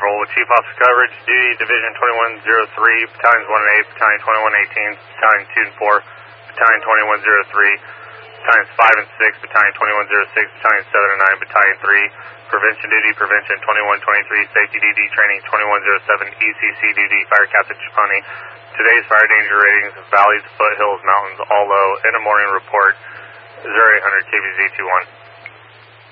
roll with Chief Officer Coverage, Duty, Division 2103, Battalions 1 and 8, Battalion 2118, Battalion 2 and 4, Battalion 2103, Battalions 5 and 6, Battalion 2106, Battalion 7 and 9, Battalion 3, Prevention Duty, Prevention 2123, Safety Duty, Training 2107, ECC Duty, Fire Captain Chapani. Today's fire danger ratings of valleys, foothills, mountains, all low, and a morning report, 0800 KBZ 21.